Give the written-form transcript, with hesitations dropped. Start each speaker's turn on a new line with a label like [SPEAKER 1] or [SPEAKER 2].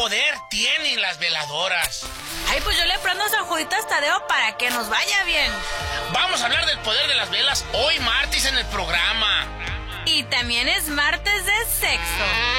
[SPEAKER 1] poder tienen las veladoras?
[SPEAKER 2] Ay, pues yo le prendo San Juditas Tadeo para que nos vaya bien.
[SPEAKER 1] Vamos a hablar del poder de las velas hoy martes en el programa.
[SPEAKER 2] Y también es martes de sexo.